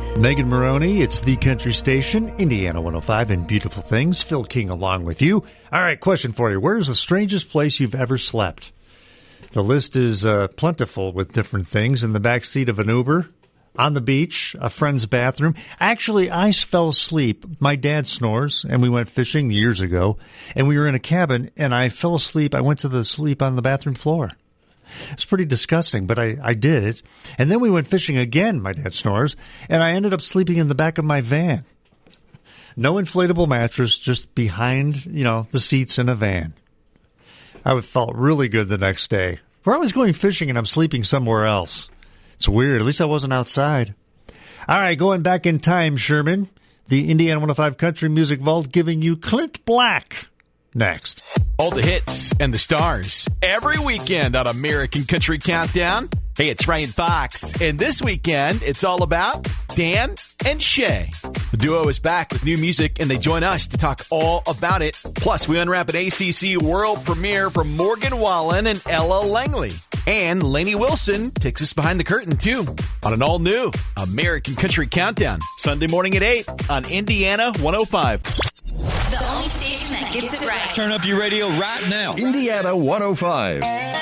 Megan Maroney, it's the country station, Indiana 105 and Beautiful Things. Phil King along with you. All right, question for you. Where's the strangest place you've ever slept? The list is plentiful with different things. In the back seat of an Uber, on the beach, a friend's bathroom. Actually, I fell asleep. My dad snores, and we went fishing years ago, and we were in a cabin, and I fell asleep. I went to the sleep on the bathroom floor. It's pretty disgusting, but I did it. And then we went fishing again, my dad snores, and I ended up sleeping in the back of my van. No inflatable mattress, just behind, the seats in a van. I felt really good the next day. Where I was going fishing and I'm sleeping somewhere else. It's weird. At least I wasn't outside. All right, going back in time, Sherman. The Indiana 105 Country Music Vault giving you Clint Black. Next. All the hits and the stars every weekend on American Country Countdown. Hey, it's Ryan Fox, and this weekend it's all about Dan and Shay. The duo is back with new music, and they join us to talk all about it. Plus, we unwrap an ACC world premiere from Morgan Wallen and Ella Langley. And Lainey Wilson takes us behind the curtain, too, on an all-new American Country Countdown, Sunday morning at 8 on Indiana 105. The only station that gets it right. Turn up your radio right now. Indiana 105.